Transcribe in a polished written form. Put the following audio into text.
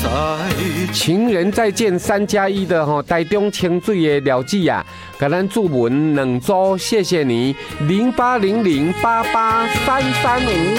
情人再见3+1的吼，台中清水的廖子啊，给咱注文2组，谢谢你，0800883335。